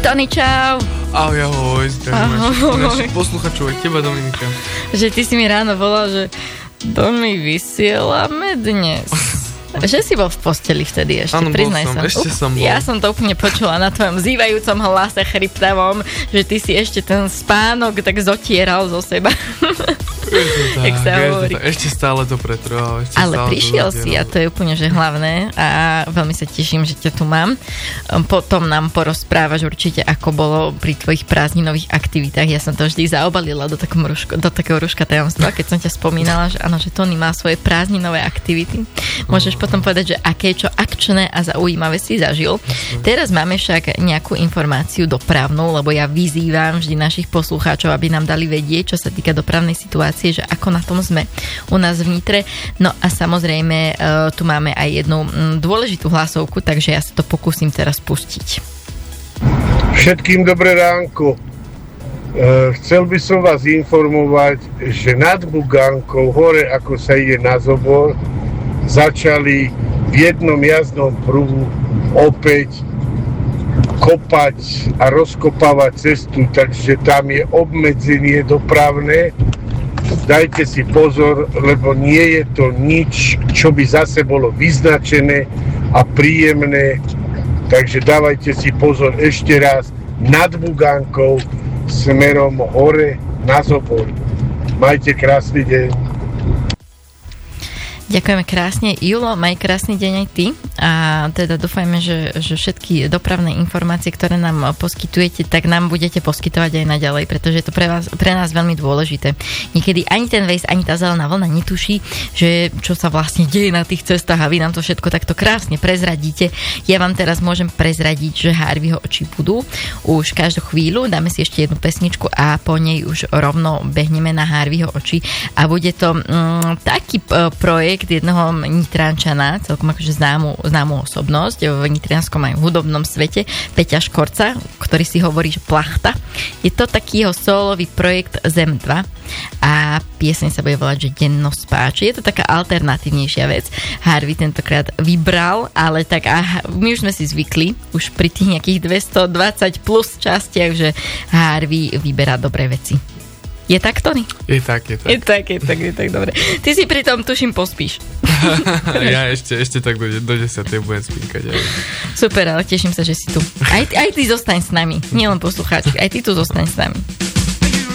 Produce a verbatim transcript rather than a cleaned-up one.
Tony, čau. Ahoj, ahoj, zdravím našich posluchačov, aj teba, Dominika. Že ty si mi ráno volal, že Domi, vysielame dnes. Že si bol v posteli vtedy ešte, ano, priznaj som, sa. Ešte Up, som bol. Ja som to úplne počula na tvojom zývajúcom hlase chryptavom, že ty si ešte ten spánok tak zotieral zo seba. Tak, sa hovorí. Ešte stále to pretrvalo. Ale prišiel si a to je úplne že hlavné a veľmi sa teším, že ťa tu mám. Potom nám porozprávaš určite, ako bolo pri tvojich prázdninových aktivitách. Ja som to vždy zaobalila do, ruško, do takého ruška tajomstva, keď som ťa spomínala, že áno, že Tony má svoje prázdninové aktivity. Môžeš potom povedať, že aké čo akčné a zaujímavé si zažil. Teraz máme však nejakú informáciu dopravnú, lebo ja vyzývam vždy našich poslucháčov, aby nám dali vedieť, čo sa týka dopravnej situácie, že ako na tom sme u nás v Nitre. No a samozrejme tu máme aj jednu dôležitú hlasovku, takže ja sa to pokúsim teraz pustiť. Všetkým dobré ránko. Chcel by som vás informovať, že nad Bugánkou, hore ako sa ide na Zobor, začali v jednom jazdnom pruhu opäť kopať a rozkopávať cestu, takže tam je obmedzenie dopravné. Dajte si pozor, lebo nie je to nič, čo by zase bolo vyznačené a príjemné. Takže dávajte si pozor ešte raz nad Bugánkou smerom hore na Zobor. Majte krásny deň. Ďakujeme krásne. Julo, maj krásny deň aj ty. A teda dúfajme, že, že všetky dopravné informácie, ktoré nám poskytujete, tak nám budete poskytovať aj naďalej, pretože je to pre, vás, pre nás veľmi dôležité. Niekedy ani ten Waze, ani tá zelená vlna netuší, že čo sa vlastne deje na tých cestách a vy nám to všetko takto krásne prezradíte. Ja vám teraz môžem prezradiť, že Harveyho oči budú už každú chvíľu. Dáme si ešte jednu pesničku a po nej už rovno behneme na Harveyho oči a bude to mm, taký p- projekt jedného Nitrančana, celkom akože známu, známu osobnosť v nitrianskom aj v hudobnom svete, Peťa Škorca, ktorý si hovorí, že Plachta. Je to taký jeho solový projekt Zem dva a pieseň sa bude volať, že Dennospáč. Je to taká alternatívnejšia vec. Harvey tentokrát vybral, ale tak a my už sme si zvykli, už pri tých nejakých dvestodvadsať plus častiach, že Harvey vyberá dobré veci. Je tak, Tony? Je tak, je tak. Je tak, je tak, je tak, dobre. Ty si pri tom, tuším, pospíš. Ja ešte, ešte tak do, do desiatej budem spínkať. Aj. Super, ale teším sa, že si tu. Aj, aj ty zostaň s nami, nielen poslucháči, aj ty tu zostaň s nami.